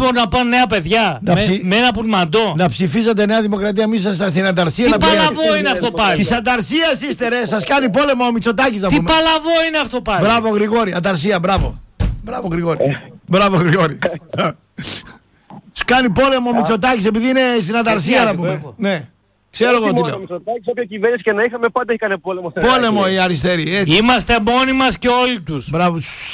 μπορούν να πάνε νέα παιδιά με ένα πουρμαντό. Να ψηφίσατε Νέα Δημοκρατία, μη σας στην ανταρσία. Τι παλαβό είναι αυτό πάλι. Της ανταρσίας είστε ρε, σας κάνει πόλεμο ο Μητσοτάκης. Τι παλαβό είναι αυτό πάλι. Μπράβο Γρηγόρη, ανταρσία, μπράβο. Μπράβο Γρηγόρη. Μπράβο Γρηγόρη. Σου κάνει πόλεμο ο Μητσοτάκης επειδή είναι στην ανταρσία να πούμε. Ναι. Ξέρω εγώ τι λέω. Ο Μητσοτάκης, όποια κυβέρνηση και να είχαμε, πάντα έχει κάνει πόλεμο. Πόλεμο οι αριστεροί, έτσι. Είμαστε μόνοι μας και όλοι τους. Μπράβο.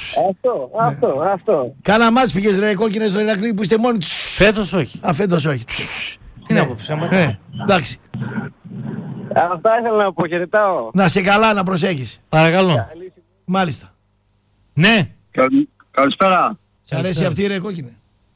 Αυτό. Κάνα μάτς πήγες ρε κόκκινες στο Ηρακλή που είστε μόνοι τους. Φέτος όχι. Α, φέτος όχι. Τι να πω ψέματα. Εντάξει. Αυτά ήθελα να πω, χαιρετάω. Να σε καλά, να προσέχεις. Παρακαλώ. Μάλιστα. Ναι. Καλησπέρα. Σ' αρέσει αυτή ρε κόκκινη?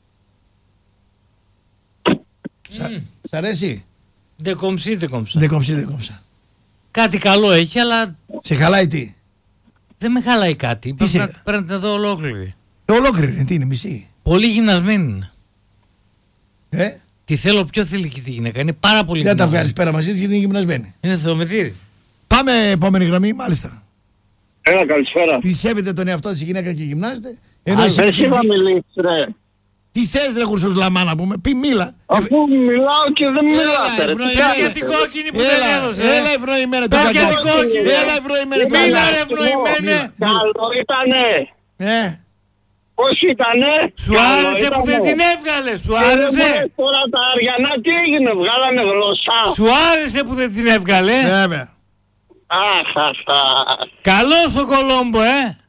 Σ' αρέσει? Δεν κομψή. Δεν κόμψα. Κάτι καλό έχει, αλλά Σε χαλάει τι? δεν με χαλάει κάτι. Πρέπει να δω ολόκληρη. Ολόκληρη, τι είναι, μισή? Πολύ γυμνασμένη είναι. Τη θέλω πιο θηλυκή τη γυναίκα. Είναι πάρα πολύ Δεν τα γυμνασμένη. βγάλεις πέρα μαζί της γιατί είναι γυμνασμένη. Είναι θεομετήρη. Πάμε επόμενη γραμμή, μάλιστα. Έλα, καλησπέρα. Τη σέβεται τον εαυτό της η γυναίκα και γυμνάζεται. Δεν είπα μιλήσεις ρε. Τι θες ρε κουρσούς λαμά να πούμε, μίλα. Αφού μιλάω και δεν μιλάτε ρε. Πες για την κόκκινη που δεν έδωσε. Έλα ευρωημένη το Πες για κακό. την κόκκινη. Έλα ευρωημένη το Μίλα κακό. ρε ευνοημένε. Καλό ήτανε. Πώς ήτανε? Σου άρεσε που δεν την έβγαλε. Σου άρεσε. Τώρα τα Αριανά τι έγινε, βγάλανε γλωσσά. Σου άρεσε που δεν την έβγαλε. Βέβαια. Αχ. Καλός ο Κολόμπο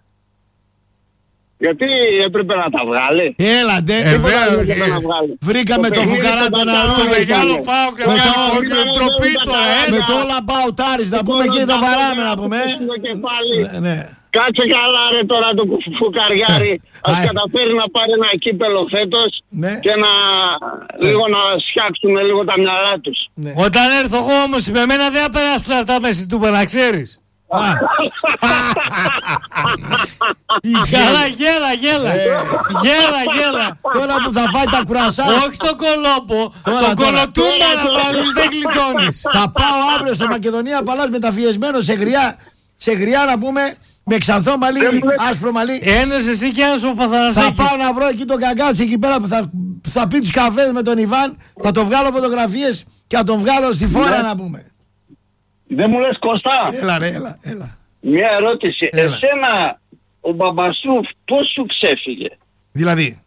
Γιατί έπρεπε να τα βγάλει. Έλα ντε. Βρήκαμε το φουκαρά τον Στο μεγάλο πάω και με ντροπή τώρα. Με το όλα πάω τάρις να πούμε και το βαράμε να πούμε. Κάτσε καλά ρε τώρα το φουκαριάρι. Ας καταφέρει να πάρει ένα κύπελο φέτος και λίγο να σιάξουν λίγο τα μυαλά τους. Όταν έρθω εγώ όμως με μένα δεν θα περάσουν αυτά μέσα του να ξέρεις. Καλά γέλα. Τώρα που θα φάει τα κουρασά. Όχι το κολόμπο. Το κολοτούμπα να βάλεις δεν γλιτώνεις. Θα πάω αύριο στο Μακεδονία Παλάς μεταφιεσμένο σε γριά να πούμε. Με ξανθό μαλλί, άσπρο μαλλί. Ένας εσύ και ένας ο Παθανασάκης. Θα πάω να βρω εκεί τον καγκάτσι εκεί πέρα που θα πει τους καφές με τον Ιβάν. Θα τον βγάλω φωτογραφίες και θα τον βγάλω στη φόρα να πούμε. Δεν μου λες Κωστά. Έλα. Μια ερώτηση. Εσένα ο Μπαμπασούφ πώς σου ξέφυγε? Δηλαδή.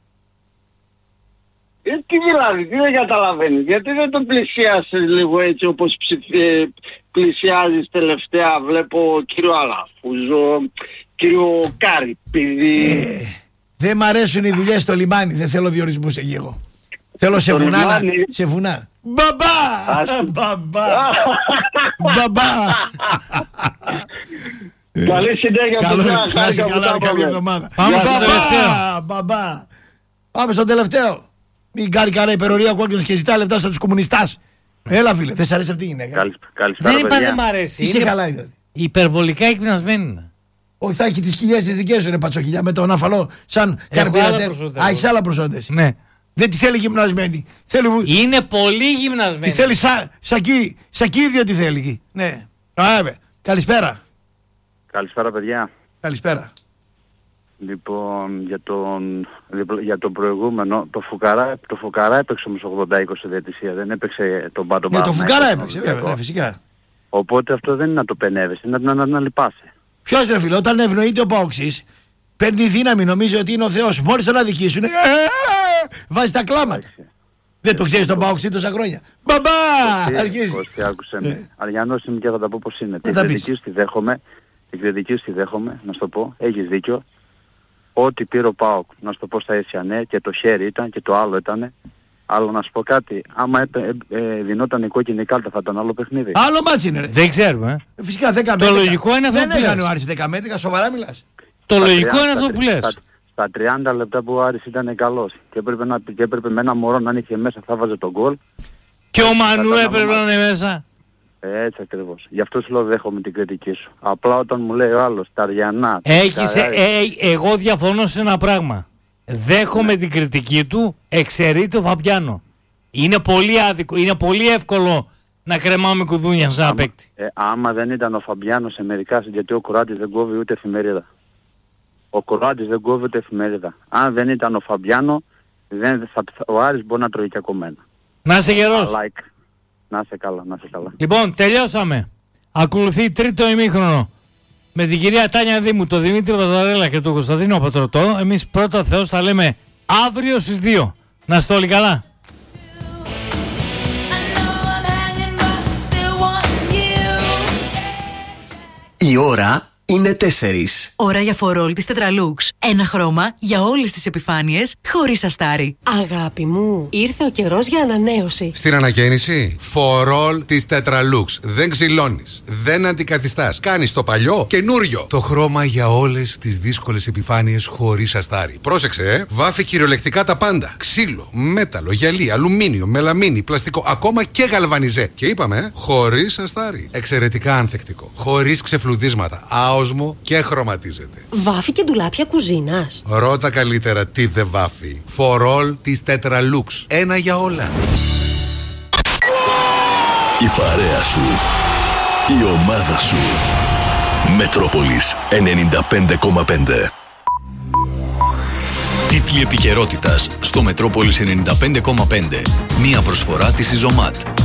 Τι δηλαδή, τι δεν καταλαβαίνεις? Γιατί δεν τον πλησιάσεις λίγο έτσι όπως πλησιάζεις τελευταία? Βλέπω κύριο Αλαφούζο, κύριο Καρυπίδη. Δεν μ' αρέσουν οι δουλειές στο λιμάνι. Δεν θέλω διορισμούς εκεί εγώ. Θέλω σε βουνά. Μπαμπά! Καλή συνέχεια. Καλή εβδομάδα. Πάμε στο τελευταίο. Μπαμπά. Πάμε στο τελευταίο. Μην κάνει κανένα υπερορία ο κόκκινος και ζητάει λεφτά στους κομμουνιστάς. Έλα φίλε, δεν σ' αρέσει αυτή η γυναίκα? Δεν είπα δεν μ' αρέσει. Τι σε χαλάει δηλαδή? Υπερβολικά εκπεινασμένη είναι. Όχι, θα έχει τις κοιλιές τις δικές σου ρε πατσοχιλιά με τον αφαλό σαν καρπιρατέρ. Α, είσαι άλλα προσόντες. Ναι. Δεν τη θέλει γυμνασμένη. Είναι πολύ γυμνασμένη. Τη θέλει σακίδιο τη θέλει. Ναι. Καλησπέρα. Καλησπέρα παιδιά. Καλησπέρα. Λοιπόν, για τον προηγούμενο, το Φουκαρά έπαιξε όμως 80-20 διαιτησία, δεν έπαιξε τον Πάντο Μάρα. Το Φουκαρά έπαιξε, βέβαια, φυσικά. Οπότε αυτό δεν είναι να το πενεύεσαι, είναι να λυπάσαι. Ποιος ρε φίλε, όταν ευνοείται ο Παοξής, παίρνει δύναμη, νομίζει ότι είναι ο Θεός. Μόλις τον αδικήσουν, βάζει τα κλάματα. Δεν το ξέρεις τον Παοξή τόσα χρόνια. Μπαμπά! Αρχίζει. Κώστη, άκουσε με. Αριανός είμαι και θα τα πω πώς είναι. Την κριτική σου τη δέχομαι, να σου το πω, έχεις δίκιο. Ό,τι πήρε ο ΠΑΟΚ, να σου το πω στα αίσια, ναι, και το χέρι ήταν και το άλλο ήταν. Αλλά να σου πω κάτι, άμα δινόταν η κόκκινη κάρτα θα ήταν άλλο παιχνίδι. Άλλο μάτσι είναι ρε. Δεν ξέρουμε. Φυσικά 10 με 11. Το λογικό είναι αυτό που λες. Δεν έκανε ο Άρης 10 με 11, σοβαρά μιλάς. Το λογικό είναι αυτό που λες. Στα 30 λεπτά που ο Άρης ήταν καλός και έπρεπε με ένα μωρό να είχε μέσα, θα βάζε τον γκολ. Και ο Μανού έπρεπε να είναι μέσα. Έτσι ακριβώς. Γι' αυτό σου λέω δέχομαι την κριτική σου. Απλά όταν μου λέει ο άλλος τα Αριανά. Εγώ διαφωνώ σε ένα πράγμα. Δέχομαι την κριτική του, εξαιρείται ο Φαμπιάνο. Είναι πολύ άδικο, είναι πολύ εύκολο να κρεμάμε κουδούνια σαν παίκτη. Άμα δεν ήταν ο Φαμπιάνο σε μερικά, γιατί ο Κουράτης δεν κόβει ούτε εφημερίδα. Ο Κουράτης δεν κόβει ούτε εφημερίδα. Αν δεν ήταν ο Φαμπιάνο, Ο Άρης μπορεί να τρώει και ακόμα ένα. Να είσαι γερός. Like. Να είσαι καλά, να είσαι καλά. Λοιπόν, τελειώσαμε. Ακολουθεί τρίτο ημίχρονο. Με την κυρία Τάνια Δήμου, τον Δημήτρη Παζαρέλα και τον Κωνσταντίνο Πατρωτό. Εμείς πρώτα Θεός θα λέμε αύριο στις 2. Να είστε όλοι καλά. Η ώρα είναι 4. Ώρα για φορόλ της Tetralux. Ένα χρώμα για όλες τις επιφάνειες, χωρίς αστάρι. Αγάπη μου, ήρθε ο καιρός για ανανέωση. Στην ανακαίνιση, φορόλ της Tetralux. Δεν ξυλώνεις, δεν αντικαθιστάς. Κάνεις το παλιό καινούριο. Το χρώμα για όλες τις δύσκολες επιφάνειες χωρίς αστάρι. Πρόσεξε, βάφει κυριολεκτικά τα πάντα. Ξύλο, μέταλλο, γυαλί, αλουμίνιο, μελαμίνη, πλαστικό, ακόμα και γαλβανιζέ. Και είπαμε, χωρίς αστάρι. Εξαιρετικά ανθεκτικό. Χωρίς ξεφλουδίσματα. Άοσμο και χρωματίζεται. Βάφει και ντουλάπια κουζίνας. Ρώτα καλύτερα τι δεν βάφει. Φορόλ της Tetralux. Ένα για όλα. Η παρέα σου. Η ομάδα σου. Μετρόπολης 95,5. Τίτλοι επικαιρότητας στο Μετρόπολης 95,5. Μία προσφορά της Ιζωμάτ.